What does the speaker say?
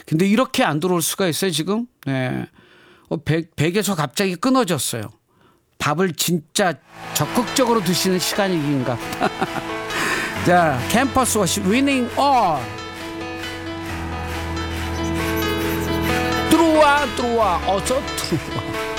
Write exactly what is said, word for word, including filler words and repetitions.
근데 이렇게 안 들어올 수가 있어요, 지금? 네. 어, 백, 백에서 갑자기 끊어졌어요. 밥을 진짜 적극적으로 드시는 시간인가. 자, 캠퍼스 워십 winning all. 들어와, 들어와, 어서 들어와.